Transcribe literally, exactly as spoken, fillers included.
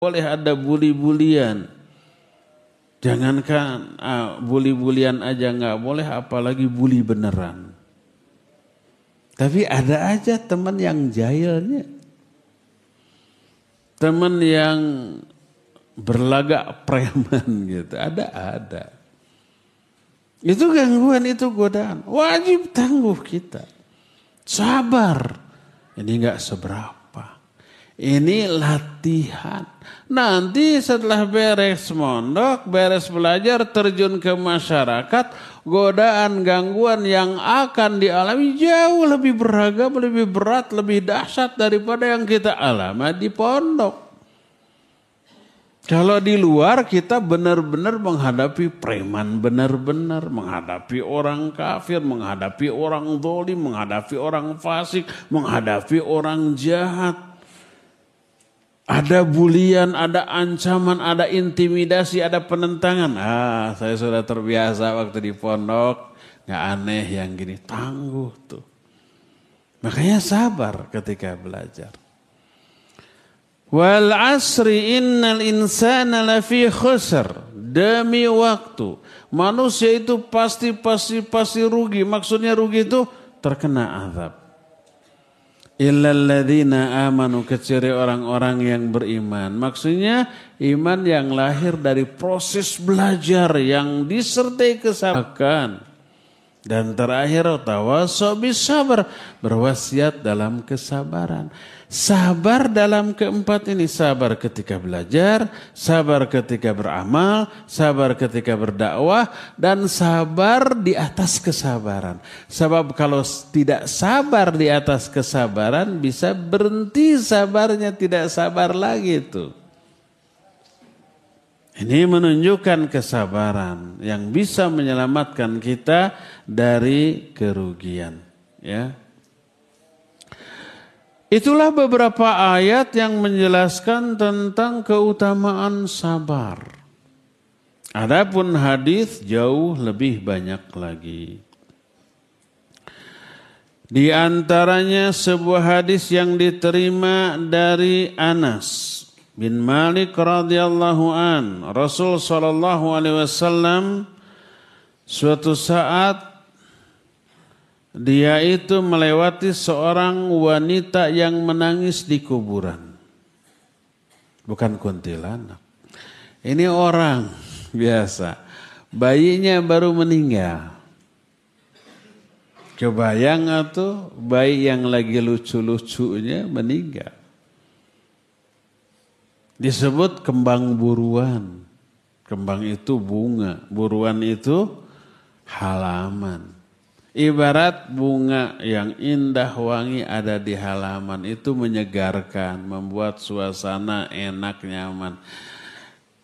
boleh ada bully-bulian. Jangankan ah, bully-bulian aja nggak boleh, apalagi bully beneran. Tapi ada aja teman yang jahilnya. Teman yang berlagak preman gitu. Ada, ada. Itu gangguan, itu godaan. Wajib tangguh kita. Sabar. Ini nggak seberapa. Ini latihan. Nanti setelah beres mondok, beres belajar, terjun ke masyarakat, godaan, gangguan yang akan dialami jauh lebih beragam, lebih berat, lebih dahsyat daripada yang kita alami di pondok. Kalau di luar kita benar-benar menghadapi preman, benar-benar menghadapi orang kafir, menghadapi orang zalim, menghadapi orang fasik, menghadapi orang jahat. Ada bulian, ada ancaman, ada intimidasi, ada penentangan. Ah, saya sudah terbiasa waktu di pondok. Gak aneh yang gini, tangguh tuh. Makanya sabar ketika belajar. Wal asri innal insana lafi khusr. Demi waktu. Manusia itu pasti, pasti, pasti rugi. Maksudnya rugi itu terkena azab. Illalladzina amanu, kecuali orang-orang yang beriman. Maksudnya iman yang lahir dari proses belajar yang disertai kesabaran. Dan terakhir tawassaw bis sabar, berwasiat dalam kesabaran. Sabar dalam keempat ini, sabar ketika belajar, sabar ketika beramal, sabar ketika berdakwah, dan sabar di atas kesabaran. Sebab kalau tidak sabar di atas kesabaran, bisa berhenti sabarnya, tidak sabar lagi itu. Ini menunjukkan kesabaran yang bisa menyelamatkan kita dari kerugian, ya. Itulah beberapa ayat yang menjelaskan tentang keutamaan sabar. Adapun hadis jauh lebih banyak lagi. Di antaranya sebuah hadis yang diterima dari Anas bin Malik radhiyallahu an. Rasul sallallahu alaihi wasallam suatu saat dia itu melewati seorang wanita yang menangis di kuburan. Bukan kuntilanak. Ini orang biasa. Bayinya baru meninggal. Kebayang atau bayi yang lagi lucu-lucunya meninggal. Disebut kembang buruan. Kembang itu bunga. Buruan itu halaman. Ibarat bunga yang indah wangi ada di halaman itu menyegarkan, membuat suasana enak, nyaman.